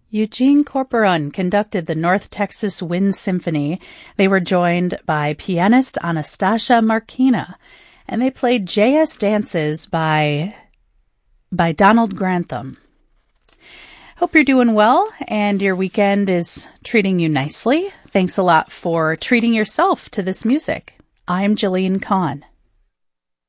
Eugene Corporon conducted the North Texas Wind Symphony. They were joined by pianist Anastasia Markina, and they played J.S. Dances by Donald Grantham. Hope you're doing well and your weekend is treating you nicely. Thanks a lot for treating yourself to this music. I'm Jillian Kahn.